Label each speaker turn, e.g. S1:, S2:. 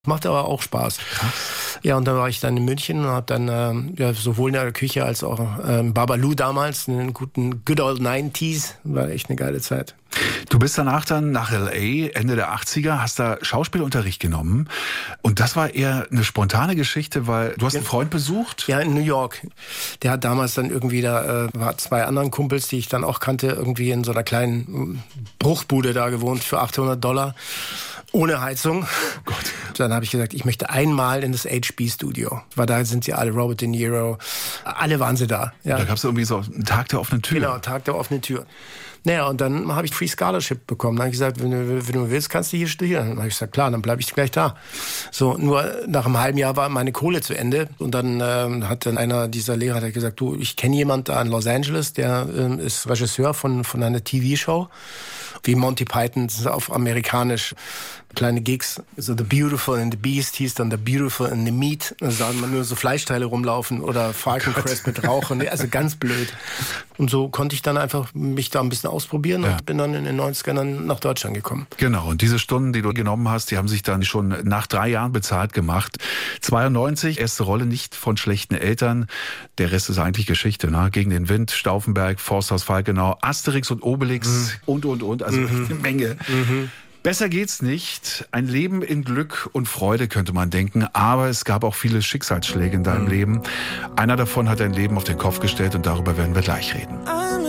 S1: Macht aber auch Spaß. Ja, und dann war ich dann in München und habe dann sowohl in der Küche als auch Babalu damals, einen guten Good Old 90s, war echt eine geile Zeit.
S2: Du bist danach dann nach L.A., Ende der 80er, hast da Schauspielunterricht genommen. Und das war eher eine spontane Geschichte, weil du hast einen Freund besucht?
S1: Ja, in New York. Der hat damals dann irgendwie, da war 2 anderen Kumpels, die ich dann auch kannte, irgendwie in so einer kleinen Bruchbude da gewohnt für $800. Ohne Heizung.
S2: Oh Gott.
S1: Dann habe ich gesagt, ich möchte einmal in das HB-Studio. Weil da sind sie alle, Robert De Niro, alle waren sie da. Ja.
S2: Da gab es irgendwie so einen Tag der offenen Tür.
S1: Genau, Tag der offenen Tür. Naja, und dann habe ich Free Scholarship bekommen. Dann habe ich gesagt, wenn du willst, kannst du hier studieren. Dann habe ich gesagt, klar, dann bleibe ich gleich da. So, nur nach einem halben Jahr war meine Kohle zu Ende. Und dann hat dann einer dieser Lehrer gesagt, du, ich kenne jemanden da in Los Angeles, der ist Regisseur von einer TV-Show. Wie Monty Python, auf amerikanisch, kleine Gigs. So The Beautiful and the Beast hieß dann The Beautiful and the Meat. Da sah man nur so Fleischteile rumlaufen oder Falcon Crest mit Rauch. Also ganz blöd. Und so konnte ich dann einfach mich da ein bisschen ausprobieren und bin dann in den 90ern dann nach Deutschland gekommen.
S2: Genau, und diese Stunden, die du genommen hast, die haben sich dann schon nach 3 Jahren bezahlt gemacht. 92, erste Rolle, nicht von schlechten Eltern. Der Rest ist eigentlich Geschichte, ne? Gegen den Wind, Stauffenberg, Forsthaus Falkenau, Asterix und Obelix und. Also echt eine Menge. Besser geht's nicht. Ein Leben in Glück und Freude, könnte man denken. Aber es gab auch viele Schicksalsschläge in deinem Leben. Einer davon hat dein Leben auf den Kopf gestellt und darüber werden wir gleich reden.